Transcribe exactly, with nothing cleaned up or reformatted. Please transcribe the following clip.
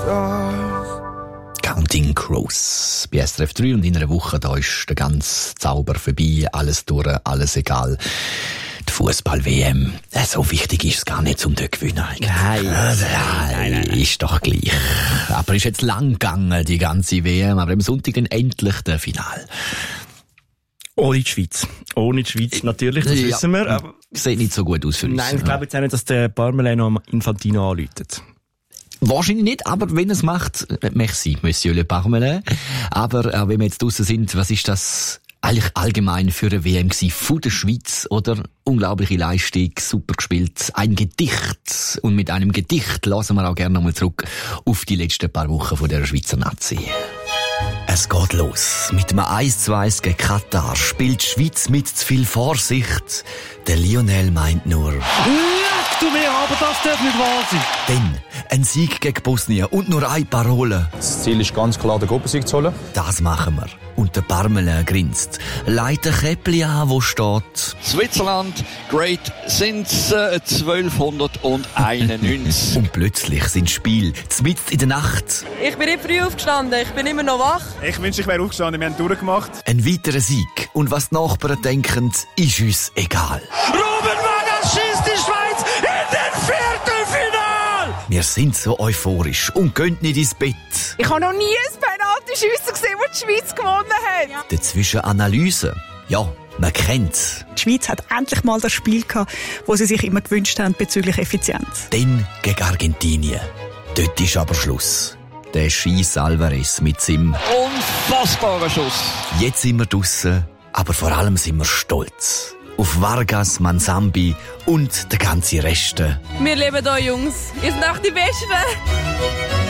Counting Crows bei S R F drei und in einer Woche da ist der ganze Zauber vorbei, alles durch, alles egal. Die Fußball-W M, äh, so wichtig ist es gar nicht, um dort zu gewinnen. Nein. Also, nein, nein, nein, ist doch gleich. Aber ist jetzt lang gegangen, die ganze W M, aber am Sonntag dann endlich der Final. Ohne die Schweiz. Ohne die Schweiz, natürlich, das ja, wissen wir. Aber sieht nicht so gut aus für uns. Nein, ich glaube jetzt auch nicht, dass der Parmelin Infantino anläutet. Wahrscheinlich nicht, aber wenn es macht, merci, Monsieur Le Parmelin. Aber auch wenn wir jetzt draussen sind, was ist das eigentlich allgemein für eine W M gewesen? Von der Schweiz, oder? Unglaubliche Leistung, super gespielt, ein Gedicht. Und mit einem Gedicht lassen wir auch gerne nochmal zurück auf die letzten paar Wochen von der Schweizer Nazi. Es geht los. Mit einem eins zu eins gegen Katar spielt die Schweiz mit zu viel Vorsicht. Der Lionel meint nur... Leck du mir, aber das darf nicht wahr sein. Dann ein Sieg gegen Bosnien und nur eine Parole. Das Ziel ist ganz klar, den Gruppensieg zu holen. Das machen wir. Und der Parmelin grinst. Leitet ein Käppli an, wo steht... Switzerland, great since uh, zwölfhunderteinundneunzig. Und plötzlich sind Spiel, mitten in der Nacht. Ich bin nicht früh aufgestanden, ich bin immer noch wach. Ich wünschte, ich wäre aufgestanden, wir haben durchgemacht. Ein weiterer Sieg. Und was die Nachbarn denken, ist uns egal. Ruben Vargas schießt die Schweiz in den Viertelfinal! Wir sind so euphorisch und gehen nicht ins Bett. Ich habe noch nie ein Penalty-Schiessen gesehen, wo die Schweiz gewonnen hat. Ja. Dazwischen Analyse. Ja, man kennt's. Die Schweiz hat endlich mal das Spiel gehabt, das sie sich immer gewünscht haben bezüglich Effizienz. Dann gegen Argentinien. Dort ist aber Schluss. Der Scheiss Alvarez mit seinem Unfassbarer Schuss. Jetzt sind wir draussen, aber vor allem sind wir stolz. Auf Vargas, Mansambi und der ganze Rest. Wir leben hier, Jungs. Ihr seid auch die Besten.